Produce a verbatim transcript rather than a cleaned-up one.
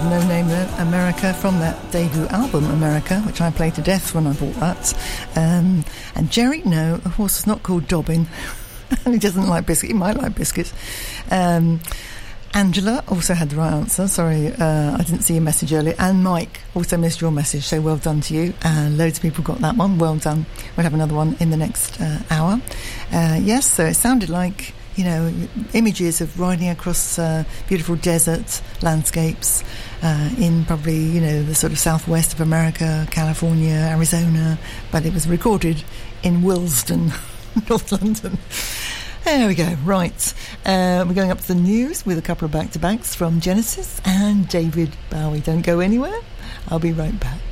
No Name America from that debut album America, which I played to death when I bought that. Um, and Jerry, no, a horse is not called Dobbin. He doesn't like biscuits. He might like biscuits. Um, Angela also had the right answer. Sorry, uh, I didn't see your message earlier. And Mike also missed your message, so well done to you. Uh, loads of people got that one. Well done. We'll have another one in the next uh, hour. Uh, yes, so it sounded like, you know, images of riding across uh, beautiful desert landscapes uh, in probably, you know, the sort of southwest of America, California, Arizona, but it was recorded in Willesden, North London. There we go. Right. Uh, we're going up to the news with a couple of back-to-backs from Genesis and David Bowie. Don't go anywhere. I'll be right back.